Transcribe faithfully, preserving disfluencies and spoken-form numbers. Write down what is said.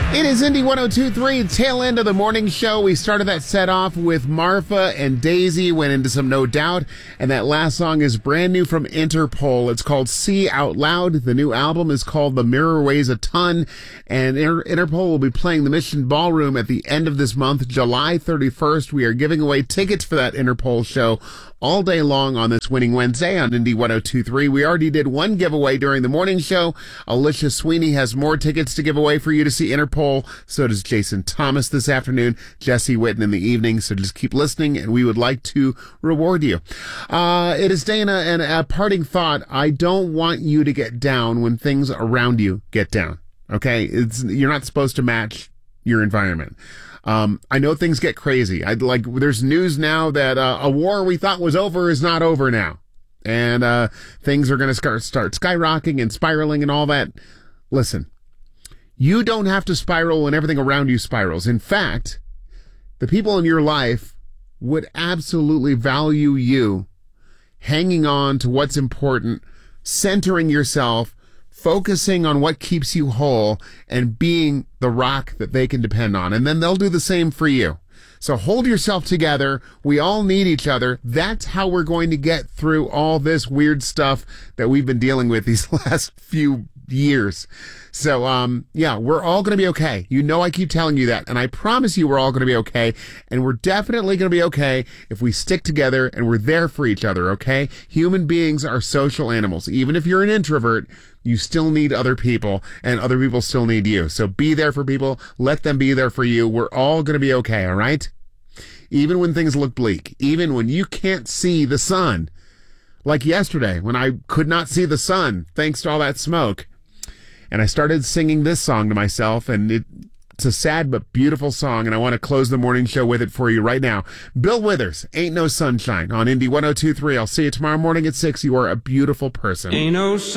It is Indy one oh two point three, tail end of the morning show. We started that set off with Marfa and Daisy, went into some No Doubt, and that last song is brand new from Interpol. It's called See Out Loud. The new album is called The Mirror Weighs a Ton, and Inter- Interpol will be playing the Mission Ballroom at the end of this month, July thirty-first. We are giving away tickets for that Interpol show all day long on this Winning Wednesday on Indy one oh two point three. We already did one giveaway during the morning show. Alicia Sweeney has more tickets to give away for you to see Interpol. So does Jason Thomas this afternoon, Jesse Witten in the evening. So just keep listening, and we would like to reward you. Uh, it is Dana, and a parting thought. I don't want you to get down when things around you get down. Okay? It's, you're not supposed to match your environment. Um, I know things get crazy. I like, there's news now that, uh, a war we thought was over is not over now. And, uh, things are going to start, start skyrocketing and spiraling and all that. Listen, you don't have to spiral when everything around you spirals. In fact, the people in your life would absolutely value you hanging on to what's important, centering yourself, focusing on what keeps you whole, and being the rock that they can depend on. And then they'll do the same for you. So hold yourself together. We all need each other. That's how we're going to get through all this weird stuff that we've been dealing with these last few years. So, um, yeah, we're all going to be okay. You know, I keep telling you that, and I promise you we're all going to be okay, and we're definitely going to be okay if we stick together and we're there for each other, okay? Human beings are social animals. Even if you're an introvert, you still need other people, and other people still need you. So be there for people. Let them be there for you. We're all going to be okay, all right? Even when things look bleak, even when you can't see the sun, like yesterday when I could not see the sun thanks to all that smoke. And I started singing this song to myself, and it, it's a sad but beautiful song, and I want to close the morning show with it for you right now. Bill Withers, Ain't No Sunshine, on Indy one oh two point three. I'll see you tomorrow morning at six. You are a beautiful person. Ain't no